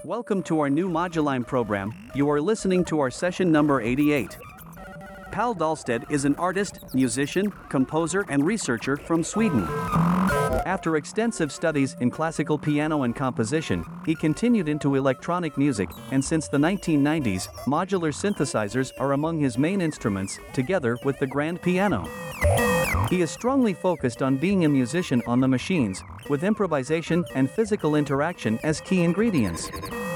Welcome to our new Moduline program. You are listening to our session number 88. Pal Dahlstedt is an artist, musician, composer, and researcher from Sweden. After extensive studies in classical piano and composition, he continued into electronic music, and since the 1990s, modular synthesizers are among his main instruments, together with the grand piano. He is strongly focused on being a musician on the machines, with improvisation and physical interaction as key ingredients.